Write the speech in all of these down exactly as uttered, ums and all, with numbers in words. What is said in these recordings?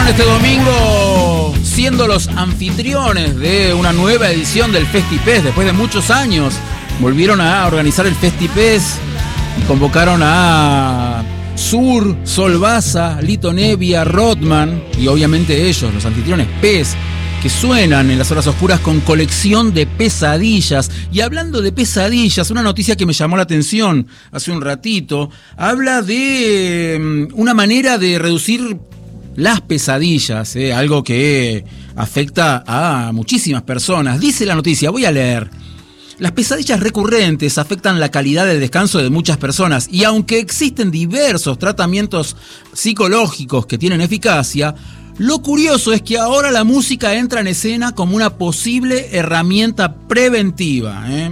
este domingo siendo los anfitriones de una nueva edición del FestiPes. Después de muchos años volvieron a organizar el FestiPes y convocaron a Sur, Solvaza, Lito Nevia, Rodman y obviamente ellos, los anfitriones Pez, que suenan en las horas oscuras con Colección de Pesadillas. Y hablando de pesadillas, una noticia que me llamó la atención hace un ratito, habla de una manera de reducir las pesadillas, eh, algo que afecta a muchísimas personas. Dice la noticia, voy a leer. Las pesadillas recurrentes afectan la calidad del descanso de muchas personas y aunque existen diversos tratamientos psicológicos que tienen eficacia, lo curioso es que ahora la música entra en escena como una posible herramienta preventiva, ¿eh?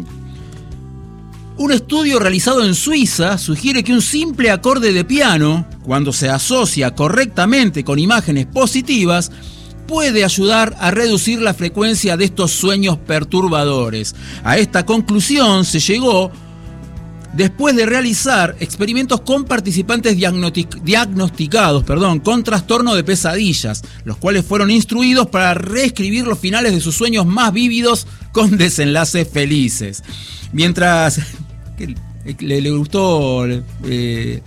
Un estudio realizado en Suiza sugiere que un simple acorde de piano, cuando se asocia correctamente con imágenes positivas, puede ayudar a reducir la frecuencia de estos sueños perturbadores. A esta conclusión se llegó después de realizar experimentos con participantes diagnostic- diagnosticados perdón, con trastorno de pesadillas, los cuales fueron instruidos para reescribir los finales de sus sueños más vívidos con desenlaces felices. Mientras le, le gustó, eh,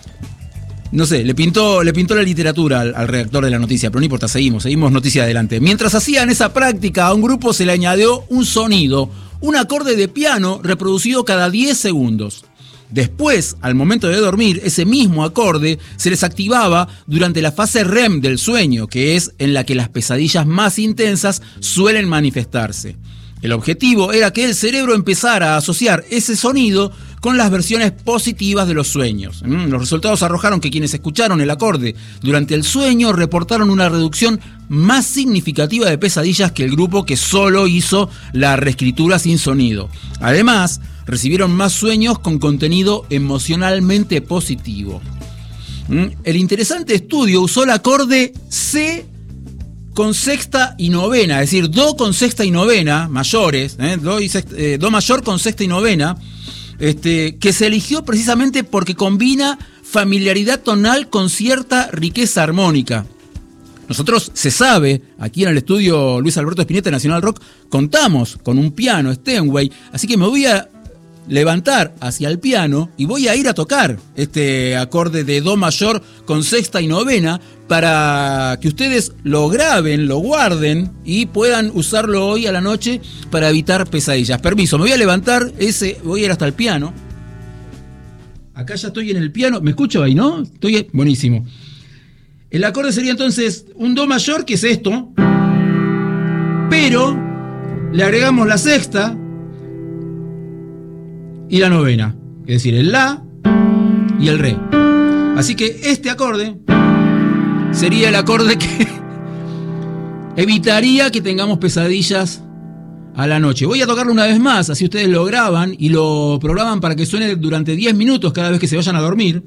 no sé, le pintó, le pintó la literatura al, al redactor de la noticia, pero no importa, seguimos, seguimos noticia adelante. Mientras hacían esa práctica, a un grupo se le añadió un sonido, un acorde de piano reproducido cada diez segundos. Después, al momento de dormir, ese mismo acorde se les activaba durante la fase R E M del sueño, que es en la que las pesadillas más intensas suelen manifestarse. El objetivo era que el cerebro empezara a asociar ese sonido con las versiones positivas de los sueños. Los resultados arrojaron que quienes escucharon el acorde durante el sueño reportaron una reducción más significativa de pesadillas que el grupo que solo hizo la reescritura sin sonido. Además, recibieron más sueños con contenido emocionalmente positivo. El interesante estudio usó el acorde C con sexta y novena, es decir, do con sexta y novena, mayores, ¿eh? do, y sexta, eh, do mayor con sexta y novena, este, que se eligió precisamente porque combina familiaridad tonal con cierta riqueza armónica. Nosotros, se sabe, aquí en el estudio Luis Alberto Spinetta Nacional Rock, contamos con un piano Steinway, así que me voy a levantar hacia el piano y voy a ir a tocar este acorde de do mayor con sexta y novena para que ustedes lo graben, lo guarden y puedan usarlo hoy a la noche para evitar pesadillas. Permiso, me voy a levantar, ese, voy a ir hasta el piano. Acá ya estoy en el piano, ¿me escucho ahí, no? Estoy buenísimo. El acorde sería entonces un do mayor, que es esto, pero le agregamos la sexta y la novena, es decir, el la y el re. Así que este acorde sería el acorde que evitaría que tengamos pesadillas a la noche. Voy a tocarlo una vez más, así ustedes lo graban y lo programan para que suene durante diez minutos cada vez que se vayan a dormir.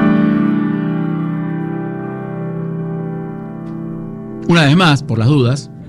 Una vez más, por las dudas.